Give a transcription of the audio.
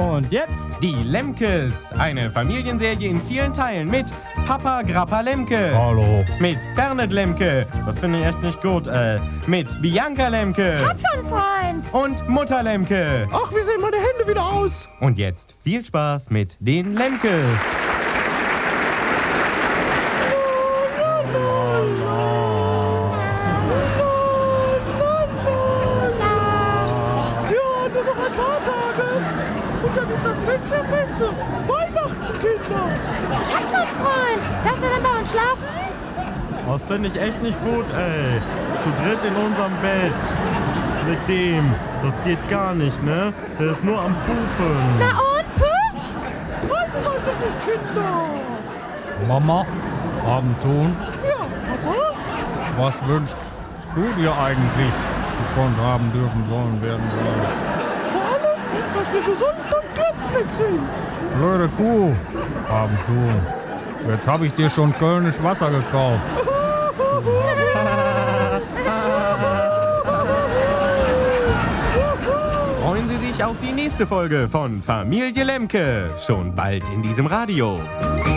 Und jetzt Die Lemkes, eine Familienserie in vielen Teilen mit Papa Grappa Lemke. Hallo. Mit Fernet Lemke, das finde ich echt nicht gut, mit Bianca Lemke. Hab schon, Freund. Und Mutter Lemke. Ach, wie sehen meine Hände wieder aus? Und jetzt viel Spaß mit den Lemkes. Ja, nur noch ein paar Tage. Und dann ist das Fest der Feste. Weihnachten, Kinder. Ich hab schon, Freund. Darf der denn bei uns schlafen? Das finde ich echt nicht gut, ey. Zu dritt in unserem Bett. Mit dem. Das geht gar nicht, ne? Der ist nur am Pupen. Na und, Pö? Streitet euch doch nicht, Kinder. Mama, Abendtun, Ja, Papa? was wünschst du dir eigentlich? Gekonnt haben dürfen sollen werden sollen. Vor allem, dass wir gesund und glücklich sind. Blöde Kuh, Abendtun. Jetzt habe ich dir schon kölnisch Wasser gekauft. Freuen Sie sich auf die nächste Folge von Familie Lemke. Schon bald in diesem Radio.